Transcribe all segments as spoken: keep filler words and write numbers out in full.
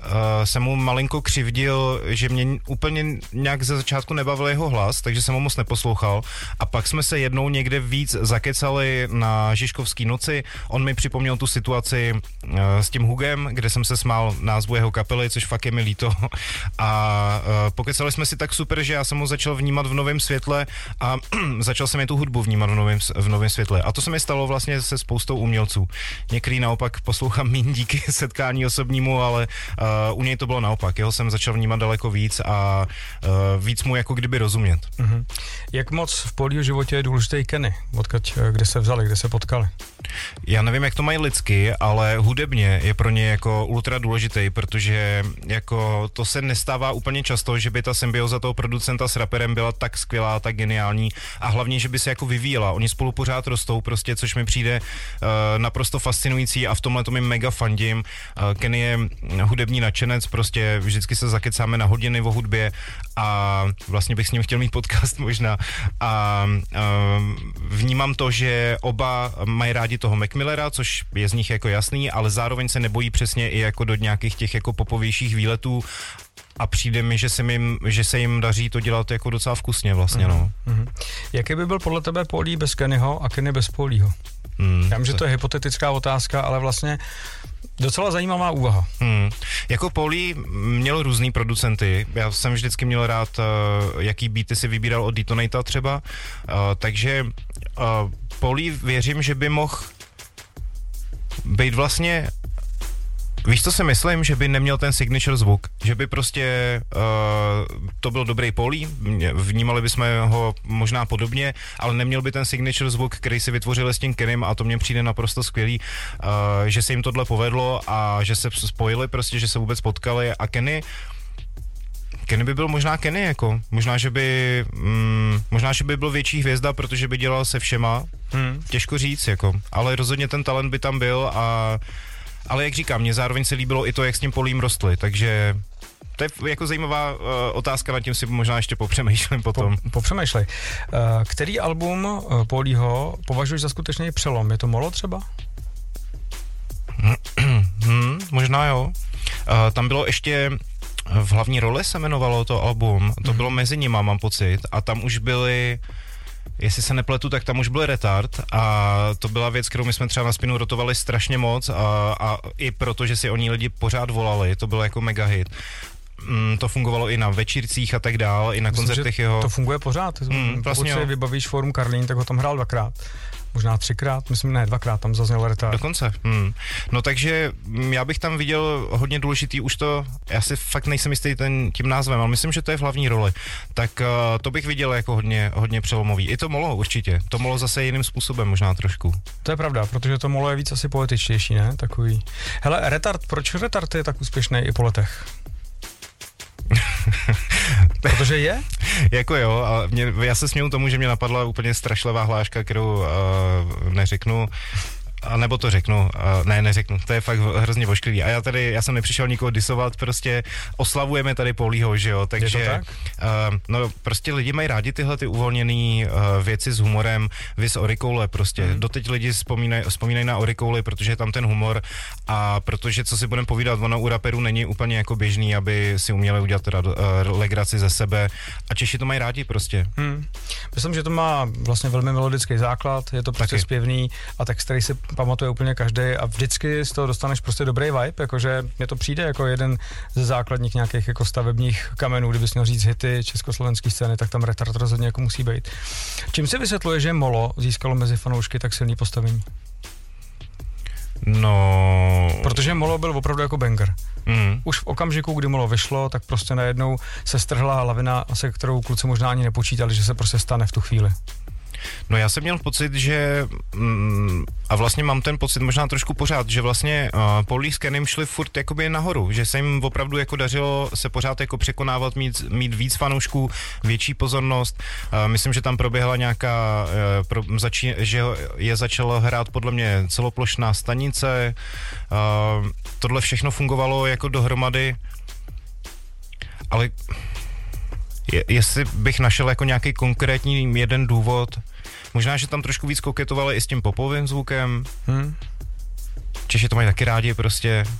jsem mu malinko křivdil, že mě úplně nějak ze začátku nebavil jeho hlas, takže jsem ho moc neposlouchal. A pak jsme se jednou někde víc zakecali na Žižkovský noci. On mi připomněl tu situaci uh, s tím Hugem, kde jsem se smál názvu jeho kapely, což fakt je mi líto. A uh, pokecali jsme si tak super, že já jsem ho začal vnímat v novém světle a začal jsem je tu hudbu vnímat v novém, v novém světle. A to se mi stalo vlastně se spoustou umělců. Některý naopak poslouchám méně díky setkání osobnímu, ale uh, u něj to bylo naopak. Jeho jsem začal vnímat daleko víc a uh, víc mu jako kdyby rozumět. Mm-hmm. Jak moc v Paulího životě je důležitý Kenny? Odkud, kde se vzali, kde se potkali? Já nevím, jak to mají lidsky, ale hudebně je pro ně jako ultra důležitý, protože jako to se nestává úplně často, že by ta symbioza toho producenta s raperem byla tak skvělá, tak geniální a hlavně, že by se jako vyvíjela. Oni spolu pořád rostou prostě, což mi přijde uh, naprosto fascinující a v tomhle to mi mega fandím. Uh, Kenny je hudební nadšenec, prostě vždycky se zakecáme na hodiny o hudbě a vlastně bych s ním chtěl mít podcast možná a uh, vnímám to, že oba mají rádi toho Mac Millera, což je z nich jako jasný, ale zároveň se nebojí přesně i jako do nějakých těch jako popovějších výletů a přijde mi, že se jim, že se jim daří to dělat jako docela vkusně vlastně, mm-hmm. no. Mm-hmm. Jaký by byl podle tebe Paulí bez Kennyho a Kenny bez Paulího? Mm, Já vím, to... že to je hypotetická otázka, ale vlastně docela zajímavá úvaha. Hmm. Jako Paulí měl různý producenty. Já jsem vždycky měl rád, uh, jaký beaty si vybíral od Detonata třeba. Uh, takže uh, Paulí věřím, že by mohl být vlastně... Víš, co si myslím? Že by neměl ten signature zvuk. Že by prostě uh, to byl dobrý Paulí, vnímali bychom ho možná podobně, ale neměl by ten signature zvuk, který si vytvořili s tím Kennym a to mně přijde naprosto skvělý, uh, že se jim tohle povedlo a že se spojili prostě, že se vůbec potkali a Kenny Kenny by byl možná Kenny, jako. Možná, že by mm, možná, že by byl větší hvězda, protože by dělal se všema. Hmm. Těžko říct, jako. Ale rozhodně ten talent by tam byl a ale jak říkám, mně zároveň se líbilo i to, jak s tím Paulím rostli, takže to je jako zajímavá uh, otázka, nad tím si možná ještě popřemýšlím potom. Po, popřemýšlej. Uh, který album uh, Paulího považuješ za skutečný přelom? Je to Molo třeba? hmm, možná jo. Uh, tam bylo ještě v hlavní roli se jmenovalo to album, to mm-hmm. bylo mezi nima, mám pocit, a tam už byly... Jestli se nepletu, tak tam už byl Retard a to byla věc, kterou my jsme třeba na Spinu rotovali strašně moc a, a i proto, že si o ní lidi pořád volali, to bylo jako mega hit. Mm, to fungovalo i na večírcích a tak dál, i na Myslím, koncertech jeho. To funguje pořád. Mm, Pokud si vybavíš Fórum Karlín, tak ho tam hrál dvakrát. Možná třikrát, myslím, ne, dvakrát tam zazněl Retard. Dokonce. Hmm. No takže já bych tam viděl hodně důležitý už to, já si fakt nejsem jistý ten, tím názvem, ale myslím, že to je v hlavní roli. Tak uh, to bych viděl jako hodně, hodně přelomový. I to Molo určitě. To Molo zase jiným způsobem možná trošku. To je pravda, protože to Molo je víc asi poetičtější, ne? Takový. Hele, Retard, proč Retard je tak úspěšný i po letech? Protože je? Jako jo, a mě, já se směju tomu, že mě napadla úplně strašlivá hláška, kterou uh, neřeknu. A nebo to řeknu, uh, ne, neřeknu, to je fakt hrozně vošklivý. A já tady, já jsem nepřišel nikoho disovat, prostě oslavujeme tady Paulího, že jo, takže, je to tak? Uh, no prostě lidi mají rádi tyhle ty uvolněné uh, věci s humorem, vis Orikoule prostě. Mm. Doteď lidi vzpomínají vzpomínaj na Orikouly, protože je tam ten humor a protože, co si budeme povídat, ono u raperů není úplně jako běžný, aby si uměli udělat teda, uh, legraci ze sebe a Češi to mají rádi prostě. Mm. Myslím, že to má vlastně velmi melodický základ, je to prostě Taky. zpěvný a text, který si pamatuje úplně každý a vždycky z toho dostaneš prostě dobrý vibe, jakože mně to přijde jako jeden ze základních nějakých jako stavebních kamenů, kdybys měl říct hity československé scény, tak tam Retard rozhodně jako musí být. Čím si vysvětluje, že Molo získalo mezi fanoušky tak silný postavení? No... Protože Molo byl opravdu jako banger. Mm. Už v okamžiku, kdy Molo vyšlo, tak prostě najednou se strhla lavina, se kterou kluci možná ani nepočítali, že se prostě stane v tu chvíli. No já jsem měl pocit, že mm, a vlastně mám ten pocit možná trošku pořád, že vlastně uh, Paulí s Kennym šli furt jakoby nahoru, že se jim opravdu jako dařilo se pořád jako překonávat, mít, mít víc fanoušků, větší pozornost. Uh, myslím, že tam proběhla nějaká, uh, pro, začí, že je začala hrát podle mě celoplošná stanice. Uh, tohle všechno fungovalo jako dohromady, ale je, jestli bych našel jako nějaký konkrétní jeden důvod, možná, že tam trošku víc koketovali i s tím popovým zvukem. Hmm. Češi to mají taky rádi prostě,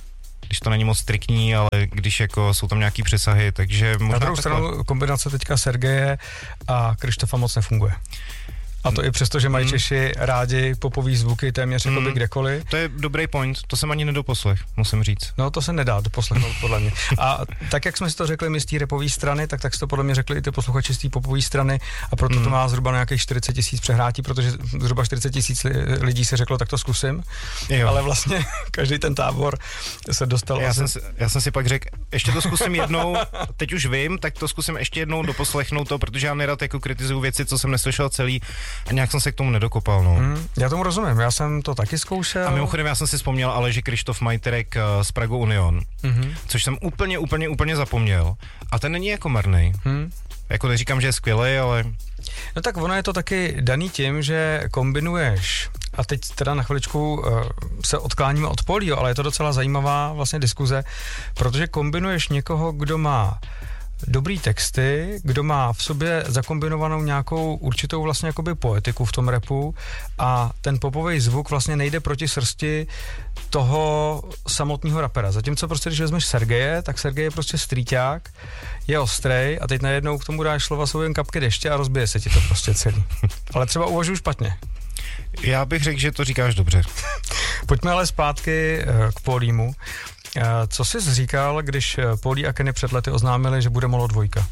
když to není moc striktní, ale když jako jsou tam nějaký přesahy, takže možná na druhou takhle. stranu kombinace teďka Sergeje a Krištofa moc nefunguje. A to i přesto, že mají mm. Češi rádi popový zvuky téměř mm. jakoby kdekoliv. To je dobrý point, to jsem ani nedoposlech, musím říct. No to se nedá doposlechnout podle mě. A tak, jak jsme si to řekli my z té rapové strany, tak tak si to podle mě řekli i ty posluchači z té popové strany a proto mm. to má zhruba nějakých čtyřicet tisíc přehrátí, protože zhruba čtyřicet tisíc lidí se řeklo, tak to zkusím. Jo. Ale vlastně každý ten tábor se dostal. Já, asi... jsem, si, já jsem si pak řekl, ještě to zkusím jednou, teď už vím, tak to zkusím ještě jednou doposlechnout to, protože já nerad jako kritizuju věci, co jsem neslyšel celý. A nějak jsem se k tomu nedokopal, no. Mm, já tomu rozumím, já jsem to taky zkoušel. A mimochodem já jsem si vzpomněl, ale že Krištof Majterek uh, z Prago Union, mm-hmm. což jsem úplně, úplně, úplně zapomněl. A ten není jako marný. Mm. Jako neříkám, že je skvělý, ale... No tak ono je to taky daný tím, že kombinuješ, a teď teda na chviličku uh, se odkláníme od Polího, ale je to docela zajímavá vlastně diskuze, protože kombinuješ někoho, kdo má dobrý texty, kdo má v sobě zakombinovanou nějakou určitou vlastně jakoby poetiku v tom rapu a ten popový zvuk vlastně nejde proti srsti toho samotného rapera. Zatímco prostě, když vezmeš Sergeje, tak Sergej je prostě streeťák, je ostrej a teď najednou k tomu dáš slova jsou jen kapky deště a rozbije se ti to prostě celý. Ale třeba uvažuji špatně. Já bych řekl, že to říkáš dobře. Pojďme ale zpátky k Polímu. Co jsi říkal, když Polí a Kenny před lety oznámili, že bude Molo dvojka?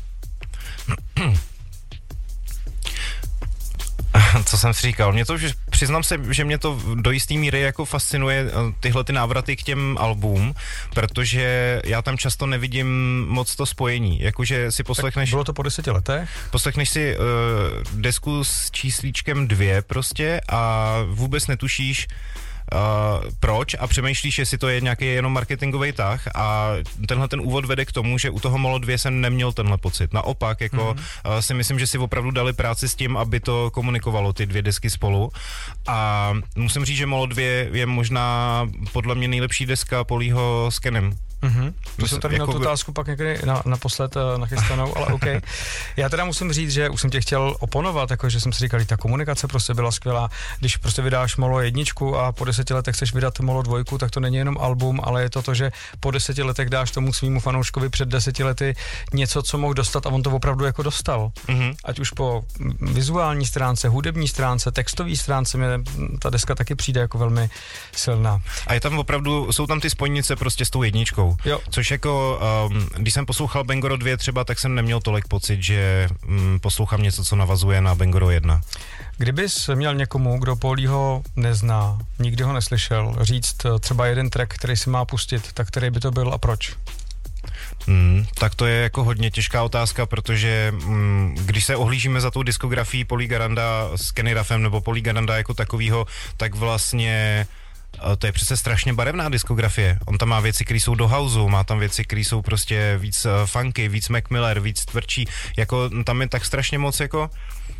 Co jsem si říkal? Mě to, že přiznám se, že mě to do jistý míry jako fascinuje tyhle ty návraty k těm albům, protože já tam často nevidím moc to spojení. Jakože si poslechneš... Tak bylo to po deseti letech? Poslechneš si uh, desku s číslíčkem dvě prostě a vůbec netušíš, Uh, proč a přemýšlíš, jestli to je nějaký jenom marketingový tah a tenhle ten úvod vede k tomu, že u toho Molo dva jsem neměl tenhle pocit. Naopak, jako mm-hmm. uh, si myslím, že si opravdu dali práci s tím, aby to komunikovalo ty dvě desky spolu a musím říct, že Molo dva je možná podle mě nejlepší deska Polího s Kenem. Mm-hmm. To jsem tady měl jako... tu otázku pak někdy na, naposled nachystanou, ale OK. Já teda musím říct, že už jsem tě chtěl oponovat, jako že jsem si říkal, ta komunikace prostě byla skvělá. Když prostě vydáš Molo jedničku a po deseti letech chceš vydat Molo dvojku, tak to není jenom album, ale je to to, že po deseti letech dáš tomu svýmu fanouškovi před deseti lety něco, co mohl dostat a on to opravdu jako dostal. Mm-hmm. Ať už po vizuální stránce, hudební stránce, textové stránce, mě ta deska taky přijde jako velmi silná. A je tam opravdu, jsou tam ty spojnice prostě s tou jedničkou. Jo. Což jako, um, když jsem poslouchal Bangoro dva třeba, tak jsem neměl tolik pocit, že um, poslouchám něco, co navazuje na Bangoro jedna. Kdybys měl někomu, kdo Polího nezná, nikdy ho neslyšel, říct třeba jeden track, který si má pustit, tak který by to byl a proč? Hmm, tak to je jako hodně těžká otázka, protože hmm, když se ohlížíme za tou diskografií Polí Garanda s Kenny Ruffem nebo Polí Garanda jako takovýho, tak vlastně to je přece strašně barevná diskografie. On tam má věci, které jsou do houseu, má tam věci, které jsou prostě víc funky, víc Mac Miller, víc tvrdší, jako tam je tak strašně moc jako...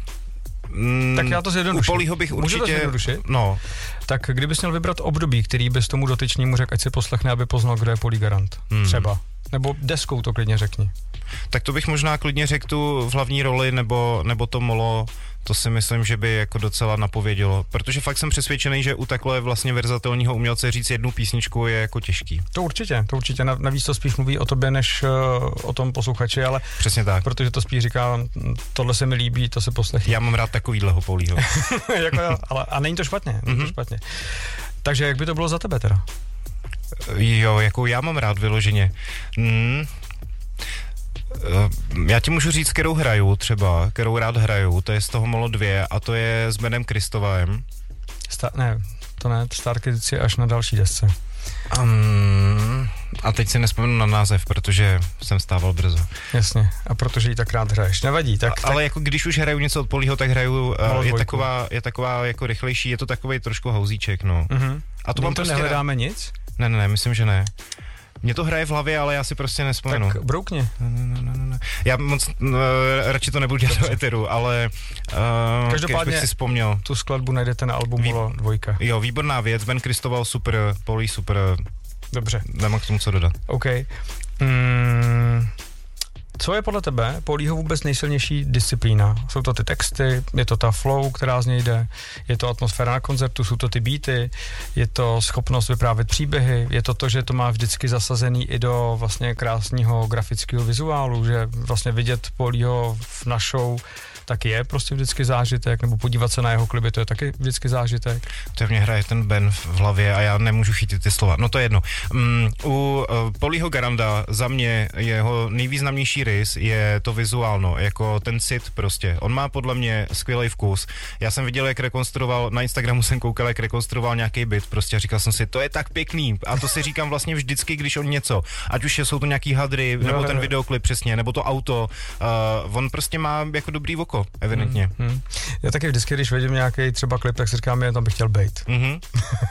Mm, tak já to zjednoduším. U Polího bych určitě... Můžu to zjednodušit? No. Tak kdybys měl vybrat období, který bys tomu dotyčnému řekl, ať si poslechne, aby poznal, kdo je Polí Garant. Hmm. Třeba. Nebo deskou to klidně řekni. Tak to bych možná klidně řekl tu v hlavní roli, nebo, nebo to Molo, to si myslím, že by jako docela napovědělo. Protože fakt jsem přesvědčený, že u takhle vlastně verzatelního umělce říct jednu písničku je jako těžký. To určitě, to určitě. Navíc to spíš mluví o tobě, než uh, o tom posluchači, ale... Přesně tak. Protože to spíš říká, tohle se mi líbí, to se poslechni. Já mám rád takovýhleho Polího. jako jo, ale a není to špatně, není mm-hmm. to špatně. Takže jak by to bylo za tebe teda? Jo, jako já mám rád vyloženě. Mm. Já ti můžu říct, kterou hraju třeba, kterou rád hraju, to je z toho Molo dva a to je s Benem Kristovem. Sta- ne, to ne, Star Kids je až na další desce. Um, a teď si nespomenu na název, protože jsem stával brzo. Jasně, a protože ji tak rád hraješ, nevadí. Tak, a, tak... Ale jako když už hraju něco od Polího, tak hraju, uh, je, taková, je taková jako rychlejší, je to takový trošku houzíček, no. Uh-huh. A to mám to prostě nehledáme nic? Ne, ne, ne, myslím, že ne. Mně to hraje v hlavě, ale já si prostě nespomenu. Tak broukni. Ne, ne, ne, ne. Já moc no, radši to nebudu dělat do eteru, ale uh, každopádně si vzpomněl. Tu skladbu najdete na albumu Vý... Molo dvojka. Jo, výborná věc, Ben Kristoval super, Polí super. Dobře. Nemám k tomu co dodat. OK. Mm, Co je podle tebe Paulího vůbec nejsilnější disciplína? Jsou to ty texty, je to ta flow, která z něj jde, je to atmosféra na koncertu, jsou to ty beaty, je to schopnost vyprávět příběhy, je to to, že to má vždycky zasazený i do vlastně krásného grafického vizuálu, že vlastně vidět Paulího na show tak je prostě vždycky zážitek, nebo podívat se na jeho klipy, to je taky vždycky zážitek. To mě hraje ten Ben v hlavě a já nemůžu chytit ty slova. No to je jedno. Um, u uh, Paulího Garanda za mě jeho nejvýznamnější rys je to vizuálno, jako ten cit prostě. On má podle mě skvělý vkus. Já jsem viděl, jak rekonstruoval, na Instagramu jsem koukal, jak rekonstruoval nějaký byt prostě a říkal jsem si, to je tak pěkný. A to si říkám vlastně vždycky, když on něco, ať už jsou to nějaký hadry, nebo ten videoklip přesně, nebo to auto. Uh, on prostě má jako dobrý oko. Evidentně. Hmm, hmm. Já taky vždycky, když vidím nějaký třeba klip, tak si říkám, že tam bych chtěl bejt. Mm-hmm.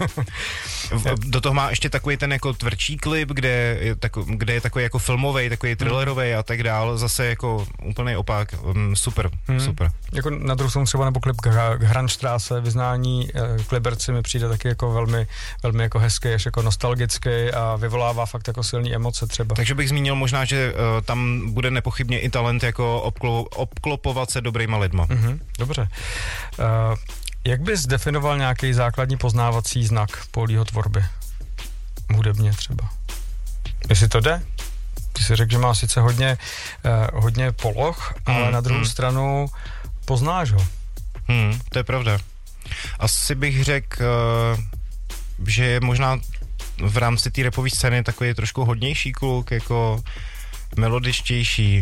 Do toho má ještě takový ten jako tvrdší klip, kde je, tako, kde je takový jako filmový, takový thrillerový a tak dál. Zase jako úplný opak. Um, super, hmm. super. Jako na druhou stranu třeba nebo klip Hranstrasse, vyznání eh, Kliberci mi přijde taky jako velmi, velmi jako hezký, až jako nostalgický a vyvolává fakt jako silný emoce třeba. Takže bych zmínil možná, že uh, tam bude nepochybně i talent jako obklo, obklopovat se dobrýma lidma. Mm-hmm, dobře. Uh, jak bys definoval nějaký základní poznávací znak Paulího tvorby? Hudebně třeba. Jestli to jde? Ty jsi řekl, že má sice hodně, uh, hodně poloh, mm, ale na druhou mm. stranu poznáš ho. Hmm, to je pravda. Asi bych řekl, uh, že je možná v rámci té rapové scény takový trošku hodnější kluk, jako melodičtější.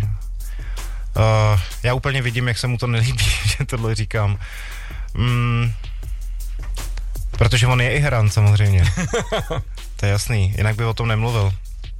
Uh, já úplně vidím, jak se mu to nelíbí, že tohle říkám. Mm, protože on je i hran, samozřejmě. To je jasný, jinak by o tom nemluvil.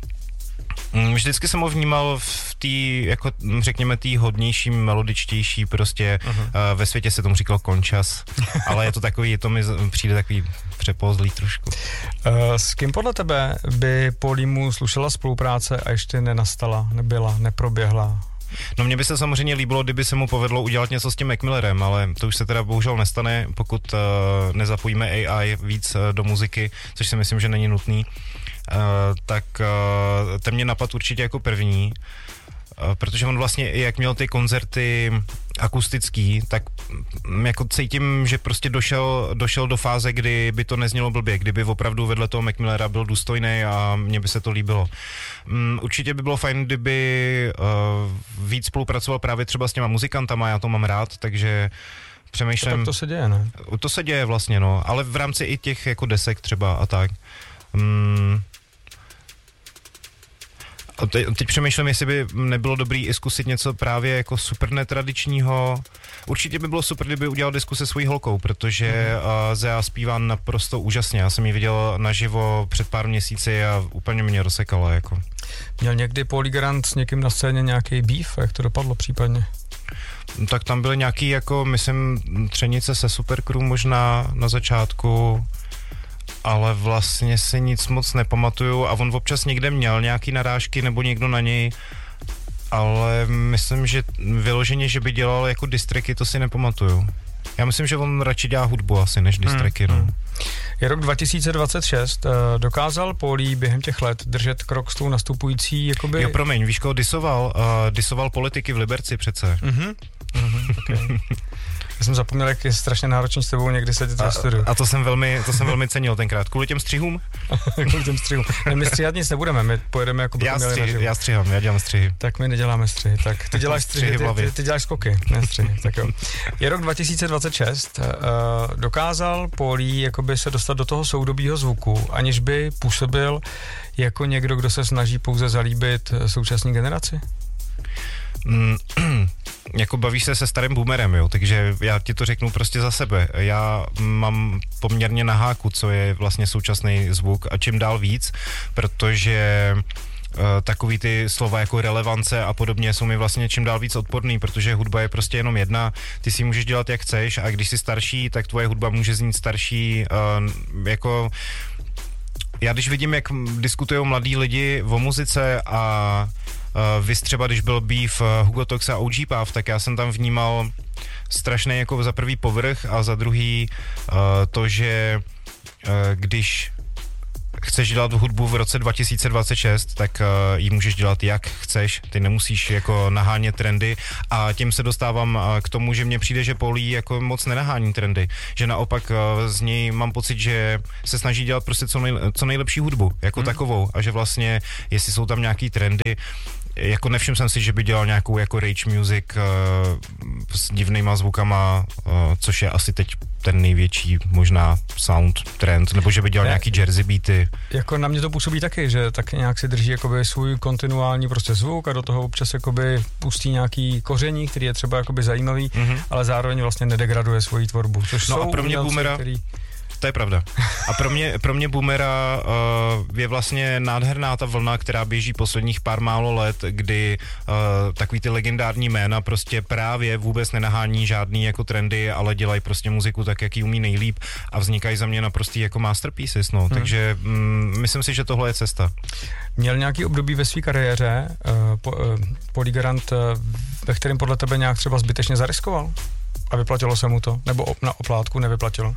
Mm, vždycky jsem ho vnímal v té, jako řekněme, té hodnější, melodičtější, prostě uh-huh. uh, ve světě se tomu říkalo končas, ale je to takový, to mi přijde takový přepozlý trošku. Uh, s kým podle tebe by Paulímu slušela spolupráce a ještě nenastala, nebyla, neproběhla? No mně by se samozřejmě líbilo, kdyby se mu povedlo udělat něco s tím Mac Millerem, ale to už se teda bohužel nestane, pokud uh, nezapojíme A I víc uh, do muziky, což si myslím, že není nutný. Uh, tak uh, ten mě napadl určitě jako první, uh, protože on vlastně, jak měl ty koncerty akustický, tak um, jako cítím, že prostě došel, došel do fáze, kdy by to neznělo blbě, kdyby opravdu vedle toho Mac Millera byl důstojný a mně by se to líbilo. Um, určitě by bylo fajn, kdyby uh, víc spolupracoval právě třeba s těma muzikantama, já to mám rád, takže přemýšlím... To tak to se děje, ne? To se děje vlastně, no, ale v rámci i těch jako desek třeba a tak. Um, A teď, teď přemýšlím, jestli by nebylo dobrý i zkusit něco právě jako super netradičního. Určitě by bylo super, kdyby udělal disku se svojí holkou, protože mm-hmm. uh, Zea zpívá naprosto úžasně. Já jsem ji viděl naživo před pár měsíci a úplně mě rozsekala. Jako. Měl někdy Paulí Garand s někým na scéně nějaký beef? Jak to dopadlo případně? No, tak tam byly nějaký, jako myslím, třenice se Supercrew možná na začátku, ale vlastně si nic moc nepamatuju a on občas někde měl nějaký narážky nebo někdo na něj, ale myslím, že vyloženě, že by dělal jako distracky, to si nepamatuju. Já myslím, že on radši dělá hudbu asi než distracky, hmm, no. Hmm. Je rok dva tisíce dvacet šest, dokázal Paulí během těch let držet krok s tou nastupující, jakoby... Jo, promiň, víš, koho disoval? Uh, disoval politiky v Liberci přece. Mhm, mhm, okay. Já jsem zapomněl, jak je strašně náročný s tebou někdy sedět ve studiu. A to jsem velmi, to jsem velmi cenil tenkrát. Kvůli těm střihům? Kvůli těm střihům. Ne, my stříhat nic nebudeme, my pojedeme jako já, střih, já střihám, já dělám střihy. Tak my neděláme střihy, tak ty děláš střihy, ty, ty, ty děláš skoky, ne střihy, tak jo. Je rok dva tisíce dvacet šest, uh, dokázal Paulí jakoby se dostat do toho soudobího zvuku, aniž by působil jako někdo, kdo se snaží pouze zalíbit současné generaci? Mm, jako bavíš se se starým boomerem, jo, takže já ti to řeknu prostě za sebe. Já mám poměrně na háku, co je vlastně současný zvuk a čím dál víc, protože uh, takový ty slova jako relevance a podobně jsou mi vlastně čím dál víc odporný, protože hudba je prostě jenom jedna, ty si můžeš dělat jak chceš a když jsi starší, tak tvoje hudba může znít starší, uh, jako já když vidím, jak diskutují mladí lidi o muzice a Uh, vys třeba, když byl beef uh, Hugo Tox a O G Puff, tak já jsem tam vnímal strašný jako za prvý povrch a za druhý uh, to, že uh, když chceš dělat hudbu v roce dva tisíce dvacet šest, tak uh, ji můžeš dělat jak chceš, ty nemusíš jako nahánět trendy a tím se dostávám uh, k tomu, že mně přijde, že Polí jako moc nenahání trendy, že naopak uh, z něj mám pocit, že se snaží dělat prostě co, nej, co nejlepší hudbu, jako hmm. takovou a že vlastně, jestli jsou tam nějaký trendy, jako nevšiml jsem si, že by dělal nějakou jako rage music uh, s divnýma zvukama, uh, což je asi teď ten největší možná sound trend, nebo že by dělal ne, nějaký jersey beaty. Jako na mě to působí taky, že tak nějak si drží jakoby svůj kontinuální prostě zvuk a do toho občas jakoby pustí nějaký koření, který je třeba jakoby zajímavý, mm-hmm. ale zároveň vlastně nedegraduje svoji tvorbu. Což no jsou a pro mě boomera, který... To je pravda. A pro mě, pro mě boomera uh, je vlastně nádherná ta vlna, která běží posledních pár málo let, kdy uh, takový ty legendární jména prostě právě vůbec nenahání žádný jako trendy, ale dělají prostě muziku tak, jak ji umí nejlíp a vznikají za mě naprostý jako masterpieces, no. Hmm. Takže mm, myslím si, že tohle je cesta. Měl nějaký období ve své kariéře uh, po, uh, Polý Garant, uh, ve kterém podle tebe nějak třeba zbytečně zariskoval? A vyplatilo se mu to? Nebo op, na oplátku nevyplatilo?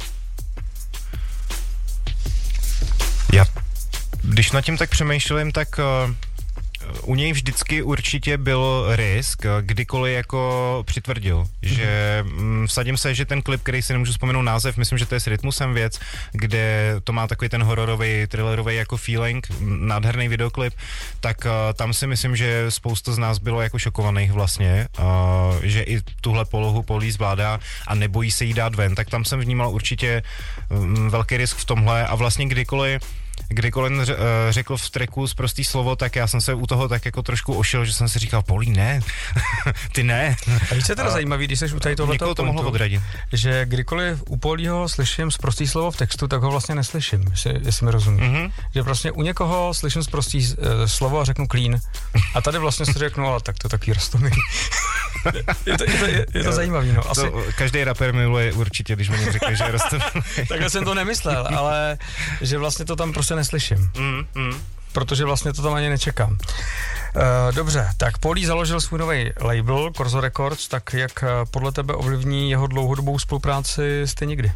Já, když nad tím tak přemýšlím, tak uh, u něj vždycky určitě byl risk, kdykoliv jako přitvrdil, mm-hmm. že mm, vsadím se, že ten klip, který si nemůžu vzpomenout název, myslím, že to je s Rytmusem věc, kde to má takový ten hororový, thrillerový jako feeling, nádherný videoklip, tak uh, tam si myslím, že spousta z nás bylo jako šokovaných vlastně, uh, že i tuhle polohu Polí zvládá a nebojí se jí dát ven, tak tam jsem vnímal určitě um, velký risk v tomhle a vlastně kdykoliv Kdykoliv řekl v tracku prostý slovo, tak já jsem se u toho tak jako trošku ošel, že jsem si říkal, Polí, ne, ty ne. A víš, co je teda zajímavý, když jsi u tady tohoto někoho to mohlo odradit. Že kdykoliv u Polího slyším sprostý slovo v textu, tak ho vlastně neslyším, jestli, jestli mi rozumíš. Mm-hmm. Že prostě u někoho slyším sprostý uh, slovo a řeknu clean. A tady vlastně si řeknu, ale tak to je takový roztomilý. je, to, je, to, je, je to zajímavý, no. Asi... To, každý rapper miluje určitě, když mi řekne, že je roztomilý. Takhle jsem to nemyslel, ale že vlastně to tam prostě neslyším. Mm, mm. Protože vlastně to tam ani nečekám. Uh, dobře, tak Polí založil svůj nový label, Corzo Records, tak jak podle tebe ovlivní jeho dlouhodobou spolupráci s Ty nikdy?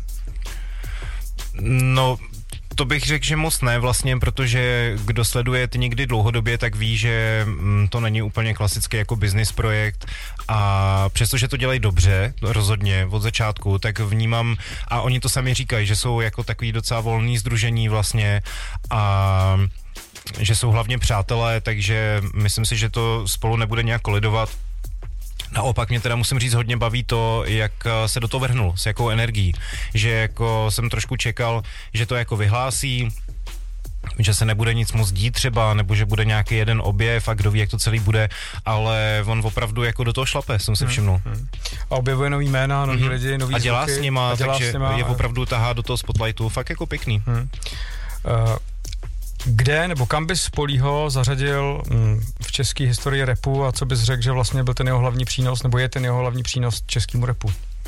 No, to bych řekl, že moc ne vlastně, protože kdo sleduje Ty nikdy dlouhodobě, tak ví, že mm, to není úplně klasický jako business projekt a přestože to dělají dobře, rozhodně od začátku, tak vnímám, a oni to sami říkají, že jsou jako takový docela volný sdružení vlastně a že jsou hlavně přátelé, takže myslím si, že to spolu nebude nějak kolidovat. Naopak mě teda musím říct, hodně baví to, jak se do toho vrhnul, s jakou energií, že jako jsem trošku čekal, že to jako vyhlásí, že se nebude nic moc dít třeba, nebo že bude nějaký jeden objev a kdo ví, jak to celý bude, ale on opravdu jako do toho šlape, jsem si všimnul. Hmm, hmm. A objevuje nový jména, nový hmm. lidi, nový a dělá zvuky, s nima, a dělá takže s nima, je opravdu tahá do toho spotlightu, fakt jako pěkný. Hmm. Uh, Kde nebo kam bys Polího zařadil mm, v české historii rapu a co bys řekl, že vlastně byl ten jeho hlavní přínos, nebo je ten jeho hlavní přínos českému rapu?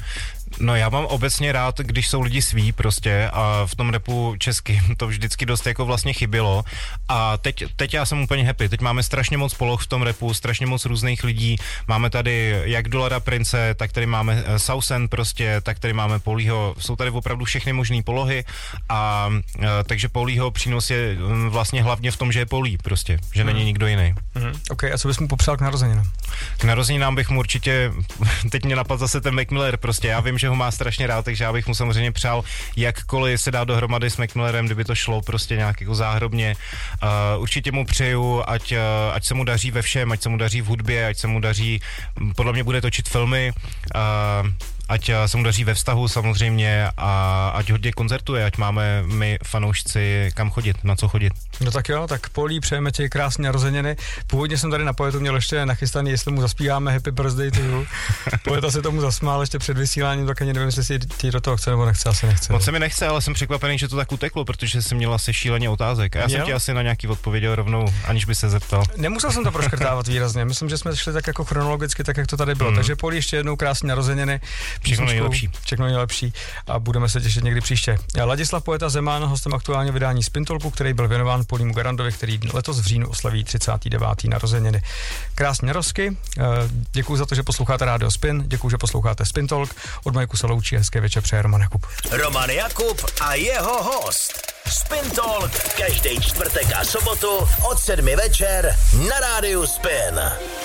No já mám obecně rád, když jsou lidi sví prostě a v tom rapu českým to vždycky dost jako vlastně chybělo a teď, teď já jsem úplně happy, teď máme strašně moc poloh v tom rapu, strašně moc různých lidí, máme tady jak Dolara Prince, tak tady máme Southend prostě, tak tady máme Polího, jsou tady opravdu všechny možné polohy a, a takže Polího přínos je vlastně hlavně v tom, že je Polí prostě, že hmm. není nikdo jiný. Hmm. OK, a co bys mu popřál k narozeninám? K narozeninám bych mu určitě, teď mě napadl zase ten Mac Miller prostě, já vím, že ho má strašně rád, takže já bych mu samozřejmě přál jakkoliv se dá dohromady s Mac Millerem, kdyby to šlo prostě nějak jako záhrobně. Uh, určitě mu přeju, ať, uh, ať se mu daří ve všem, ať se mu daří v hudbě, ať se mu daří, podle mě bude točit filmy, uh, ať se mu daří ve vztahu samozřejmě a ať hodně koncertuje, ať máme my fanoušci kam chodit, na co chodit. No tak jo, tak Polí, přejeme ti krásné narozeniny. Původně jsem tady na Poetu měl ještě nachystaný, jestli mu zaspíváme Happy Birthday to you. Poeta se tomu zasmál ještě před vysíláním, tak ani nevím, jestli si ti do toho chce nebo nechce, asi nechce. Moc se mi nechce, ale jsem překvapený, že to tak uteklo, protože jsem měl asi šíleně otázek. A já jo? jsem ti asi na nějaký odpověděl rovnou, aniž by se zeptal. Nemusel jsem to proškrtávat výrazně. Myslím, že jsme šli tak jako chronologicky, tak jak to tady bylo. Mm. Takže Polí, ještě jednou krásné narozeniny. Všechno nejlepší. Všechno nejlepší a budeme se těšit někdy příště. Ladislav Poeta Zeman, hostem aktuálně vydání Spintolku, který byl věnován Polímu Garandovi, který letos v říjnu oslaví třicáté deváté narozeniny. Krásně rozky, děkuji za to, že posloucháte Rádio Spin, děkuji, že posloucháte Spintalk. Od Majku se loučí, hezké večer přeje Roman Jakub. Roman Jakub a jeho host. Spintalk každý čtvrtek a sobotu od sedmi večer na Rádiu Spin.